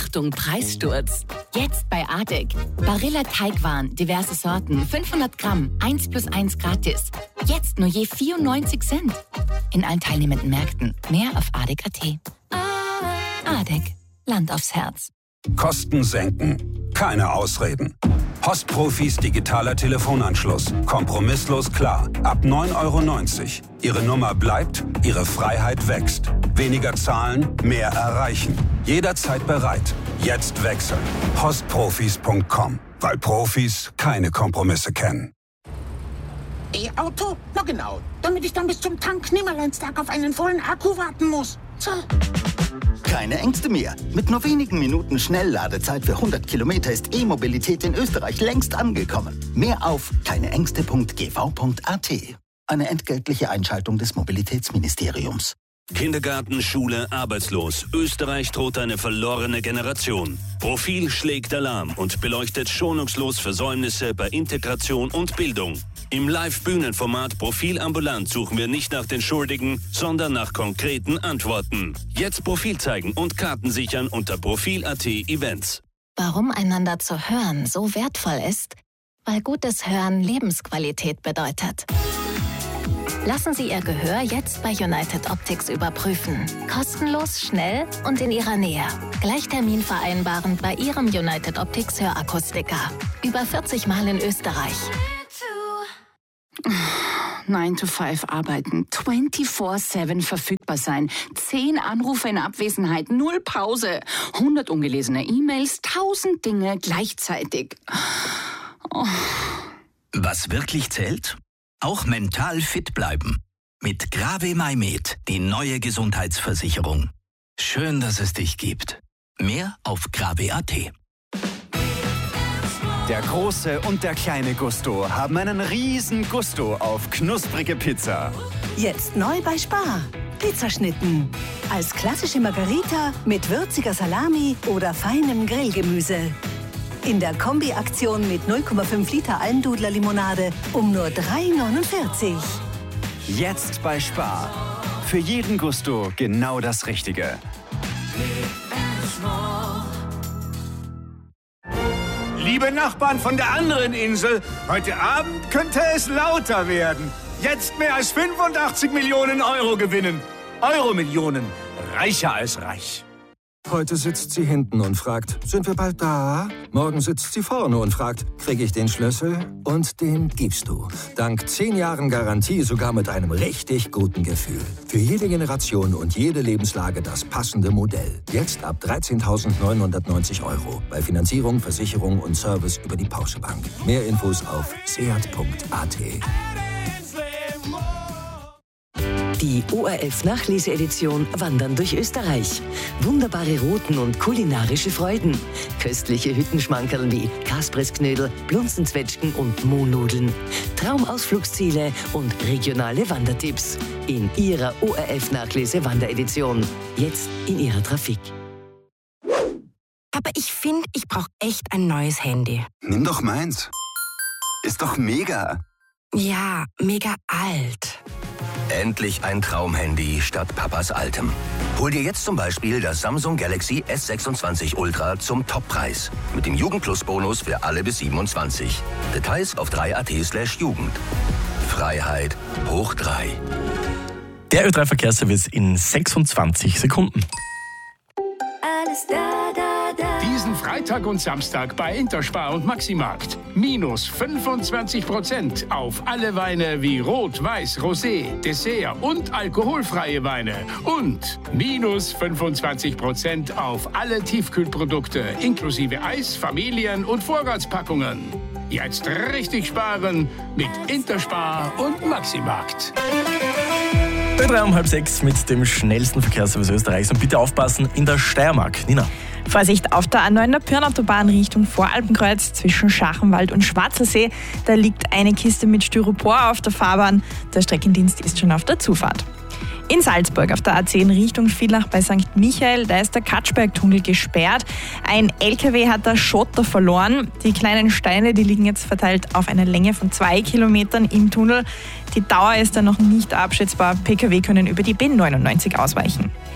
Achtung, Preissturz. Jetzt bei Adek. Barilla Teigwaren, diverse Sorten, 500 Gramm, 1+1 gratis. Jetzt nur je 94 Cent. In allen teilnehmenden Märkten. Mehr auf adek.at. Adek. Land aufs Herz. Kosten senken. Keine Ausreden. Postprofis digitaler Telefonanschluss. Kompromisslos klar. Ab 9,90 €. Ihre Nummer bleibt, Ihre Freiheit wächst. Weniger zahlen, mehr erreichen. Jederzeit bereit. Jetzt wechseln. Postprofis.com. Weil Profis keine Kompromisse kennen. E-Auto? Na genau. Damit ich dann bis zum Tank-Nimmerleinstag auf einen vollen Akku warten muss. So. Keine Ängste mehr. Mit nur wenigen Minuten Schnellladezeit für 100 Kilometer ist E-Mobilität in Österreich längst angekommen. Mehr auf keineängste.gv.at. Eine entgeltliche Einschaltung des Mobilitätsministeriums. Kindergarten, Schule, arbeitslos. Österreich droht eine verlorene Generation. Profil schlägt Alarm und beleuchtet schonungslos Versäumnisse bei Integration und Bildung. Im Live-Bühnenformat Profil ambulant suchen wir nicht nach den Schuldigen, sondern nach konkreten Antworten. Jetzt Profil zeigen und Karten sichern unter Profil.at Events. Warum einander zu hören so wertvoll ist? Weil gutes Hören Lebensqualität bedeutet. Lassen Sie Ihr Gehör jetzt bei United Optics überprüfen. Kostenlos, schnell und in Ihrer Nähe. Gleich Termin vereinbaren bei Ihrem United Optics Hörakustiker. Über 40 Mal in Österreich. 9 to 5 arbeiten, 24/7 verfügbar sein, 10 Anrufe in Abwesenheit, 0 Pause, 100 ungelesene E-Mails, 1000 Dinge gleichzeitig. Oh. Was wirklich zählt? Auch mental fit bleiben. Mit Grave MyMed, die neue Gesundheitsversicherung. Schön, dass es dich gibt. Mehr auf grave.at. Der große und der kleine Gusto haben einen riesen Gusto auf knusprige Pizza. Jetzt neu bei Spar. Pizzaschnitten. Als klassische Margarita mit würziger Salami oder feinem Grillgemüse. In der Kombi-Aktion mit 0,5 Liter Almdudler-Limonade um nur 3,49 €. Jetzt bei Spar. Für jeden Gusto genau das Richtige. Liebe Nachbarn von der anderen Insel, heute Abend könnte es lauter werden. Jetzt mehr als 85 Millionen Euro gewinnen. Euro-Millionen. Reicher als reich. Heute sitzt sie hinten und fragt, sind wir bald da? Morgen sitzt sie vorne und fragt, kriege ich den Schlüssel? Und den gibst du. Dank 10 Jahren Garantie sogar mit einem richtig guten Gefühl. Für jede Generation und jede Lebenslage das passende Modell. Jetzt ab 13.990 €. Bei Finanzierung, Versicherung und Service über die Porsche Bank. Mehr Infos auf seat.at. Die ORF-Nachleseedition Wandern durch Österreich. Wunderbare Routen und kulinarische Freuden. Köstliche Hüttenschmankerl wie Kasprisknödel, Blunzenzwetschgen und Mohnnudeln. Traumausflugsziele und regionale Wandertipps. In Ihrer ORF-Nachlese-Wanderedition. Jetzt in Ihrer Trafik. Aber ich finde, ich brauche echt ein neues Handy. Nimm doch meins. Ist doch mega. Ja, mega alt. Endlich ein Traumhandy statt Papas altem. Hol dir jetzt zum Beispiel das Samsung Galaxy S26 Ultra zum Toppreis. Mit dem Jugend-Plus-Bonus für alle bis 27. Details auf 3.at/Jugend. Freiheit hoch 3. Der Ö3-Verkehrsservice in 26 Sekunden. Alles da, da, da. Diesen Freitag und Samstag bei Interspar und Maximarkt. Minus 25% auf alle Weine wie Rot, Weiß, Rosé, Dessert und alkoholfreie Weine. Und minus 25% auf alle Tiefkühlprodukte inklusive Eis, Familien- und Vorratspackungen. Jetzt richtig sparen mit Interspar und Maximarkt. Ö3 um 5:30 mit dem schnellsten Verkehrsservice Österreichs. Und bitte aufpassen in der Steiermark. Nina. Vorsicht auf der A9 der Pirnautobahn Richtung Voralpenkreuz zwischen Schachenwald und Schwarzelsee. Da liegt eine Kiste mit Styropor auf der Fahrbahn. Der Streckendienst ist schon auf der Zufahrt. In Salzburg auf der A10 Richtung Villach bei St. Michael, da ist der Katschbergtunnel gesperrt. Ein LKW hat da Schotter verloren. Die kleinen Steine, die liegen jetzt verteilt auf einer Länge von 2 Kilometern im Tunnel. Die Dauer ist dann noch nicht abschätzbar. Pkw können über die B99 ausweichen.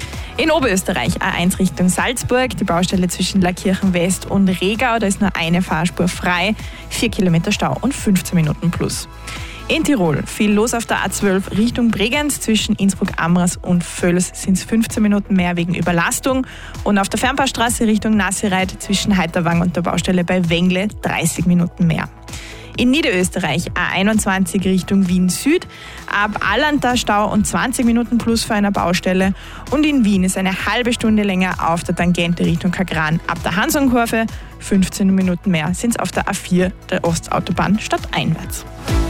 In Oberösterreich A1 Richtung Salzburg, die Baustelle zwischen Lackirchen West und Regau, da ist nur eine Fahrspur frei, 4 Kilometer Stau und 15 Minuten plus. In Tirol viel los auf der A12 Richtung Bregenz, zwischen Innsbruck-Amras und Völs sind es 15 Minuten mehr wegen Überlastung und auf der Fernbahnstraße Richtung Nassereit zwischen Heiterwang und der Baustelle bei Wengle 30 Minuten mehr. In Niederösterreich A21 Richtung Wien Süd, ab Allanda Stau und 20 Minuten plus für eine Baustelle. Und in Wien ist eine halbe Stunde länger auf der Tangente Richtung Kagran ab der Hansonkurve. 15 Minuten mehr sind es auf der A4 der Ostautobahn stadteinwärts.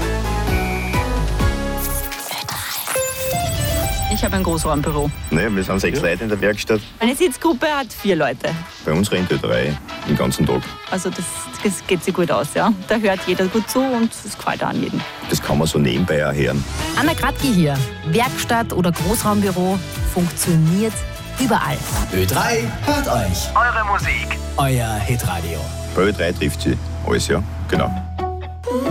Ich habe ein Großraumbüro. Naja, wir sind 6 Leute in der Werkstatt. Meine Sitzgruppe hat 4 Leute. Bei uns rennt 3 den ganzen Tag. Also das geht sich gut aus, ja. Da hört jeder gut zu und es gefällt auch an jeden. Das kann man so nebenbei auch hören. Anna Kratke hier. Werkstatt oder Großraumbüro funktioniert überall. Ö3 hört euch. Eure Musik. Euer Hitradio. Bei Ö3 trifft sie alles, ja. Genau.